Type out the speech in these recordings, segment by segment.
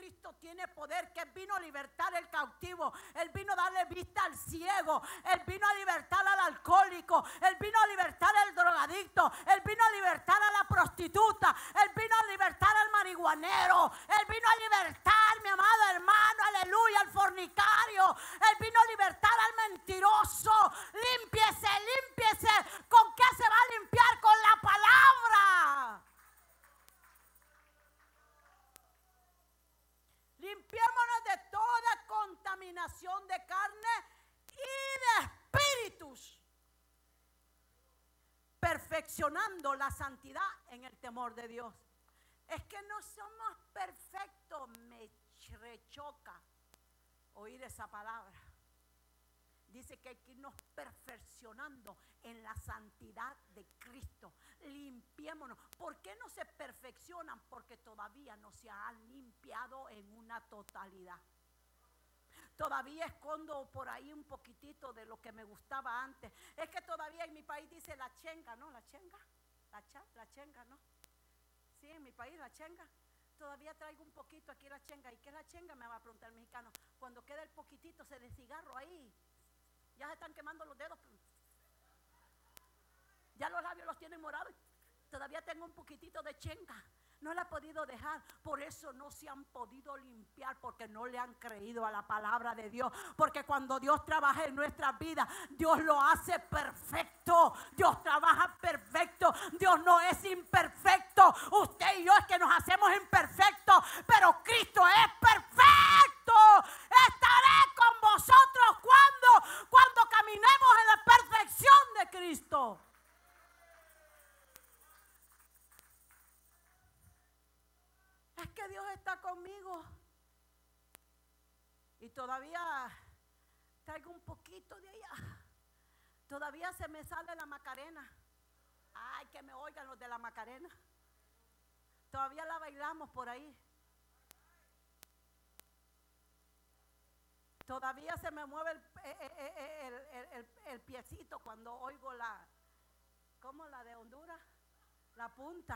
Cristo tiene poder, que Él vino a libertar al cautivo, Él vino a darle vista al ciego, Él vino a libertar al alcohólico, Él vino a libertar al drogadicto, Él vino a libertar a la prostituta, Él vino a libertar al marihuanero, Él vino a libertar, mi amado hermano, aleluya, al fornicario, Él vino a libertar al mentiroso. Límpiese, límpiese. ¿Con qué se va a limpiar? Con la palabra. Limpiémonos de toda contaminación de carne y de espíritus, perfeccionando la santidad en el temor de Dios. Es que no somos perfectos. Me rechoca oír esa palabra. Dice que hay que irnos perfeccionando en la santidad de Cristo. Limpiémonos. ¿Por qué no se perfeccionan? Porque todavía no se han limpiado en una totalidad. Todavía escondo por ahí un poquitito de lo que me gustaba antes. Es que todavía en mi país dice la chenga, ¿no? La chenga. La chenga, ¿no? Sí, en mi país la chenga. Todavía traigo un poquito aquí la chenga. ¿Y qué es la chenga? Me va a preguntar el mexicano. Cuando queda el poquitito de cigarro ahí. Ya se están quemando los dedos. Ya los labios los tienen morados. Todavía tengo un poquitito de chenga. No la he podido dejar. Por eso no se han podido limpiar. Porque no le han creído a la palabra de Dios. Porque cuando Dios trabaja en nuestras vidas, Dios lo hace perfecto. Dios trabaja perfecto. Dios no es imperfecto. Usted y yo es que nos hacemos imperfectos. Pero Cristo es perfecto. Estaré con vosotros cuando caminemos en la perfección de Cristo. Es que Dios está conmigo. Y todavía traigo un poquito de allá. Todavía se me sale la Macarena. Ay, que me oigan los de la Macarena. Todavía la bailamos por ahí. Todavía se me mueve el piecito cuando oigo ¿cómo la de Honduras? La punta.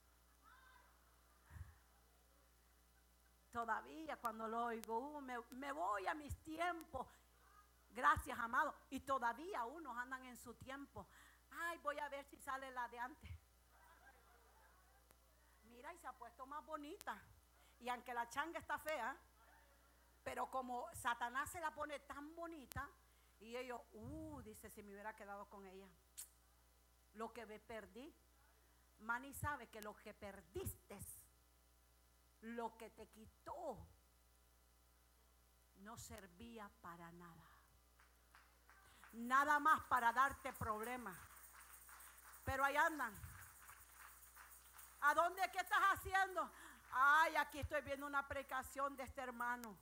Todavía cuando lo oigo, me voy a mis tiempos. Gracias, amado. Y todavía unos andan en su tiempo. Ay, voy a ver si sale la de antes. Mira, y se ha puesto más bonita. Y aunque la changa está fea, pero como Satanás se la pone tan bonita, y ellos, dice, si me hubiera quedado con ella. Lo que me perdí. Manny sabe que lo que perdiste, lo que te quitó, no servía para nada. Nada más para darte problemas. Pero ahí andan. ¿A dónde? ¿Qué estás haciendo? Ay, aquí estoy viendo una predicación de este hermano.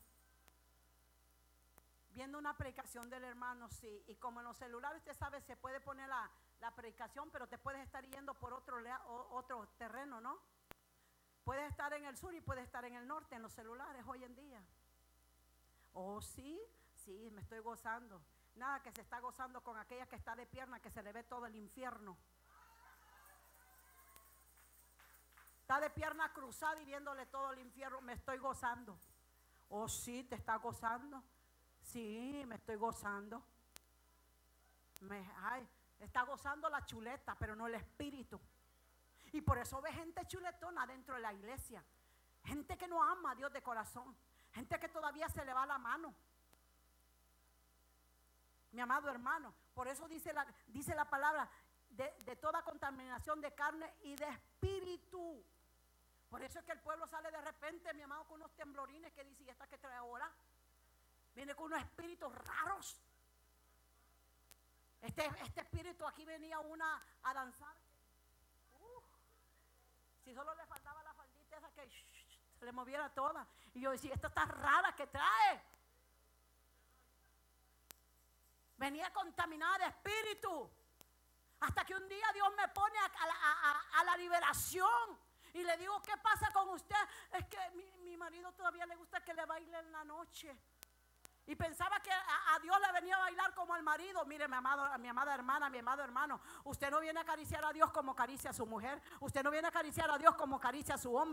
Viendo una predicación del hermano, sí. Y como en los celulares, usted sabe, se puede poner la predicación, pero te puedes estar yendo por otro terreno, ¿no? Puedes estar en el sur y puedes estar en el norte, en los celulares hoy en día. Oh, sí, me estoy gozando. Nada que se está gozando con aquella que está de pierna, que se le ve todo el infierno. Está de pierna cruzada y viéndole todo el infierno. Me estoy gozando. Oh, sí, te está gozando. Sí, me estoy gozando. Está gozando la chuleta, pero no el espíritu. Y por eso ve gente chuletona dentro de la iglesia. Gente que no ama a Dios de corazón. Gente que todavía se le va la mano. Mi amado hermano, por eso dice la palabra de toda contaminación de carne y de espíritu. Por eso es que el pueblo sale de repente, mi amado, con unos temblorines que dice, ¿y esta que trae ahora? Viene con unos espíritus raros. Este espíritu, aquí venía una a danzar. Si solo le faltaba la faldita esa que se le moviera toda. Y yo decía, esta está rara, ¿qué trae? Venía contaminada de espíritu. Hasta que un día Dios me pone a la liberación. Y le digo, ¿qué pasa con usted? Es que mi marido todavía le gusta que le baile en la noche. Y pensaba que a Dios le venía a bailar como al marido. Mire, mi amada hermana, mi amado hermano, usted no viene a acariciar a Dios como acaricia a su mujer. Usted no viene a acariciar a Dios como acaricia a su hombre.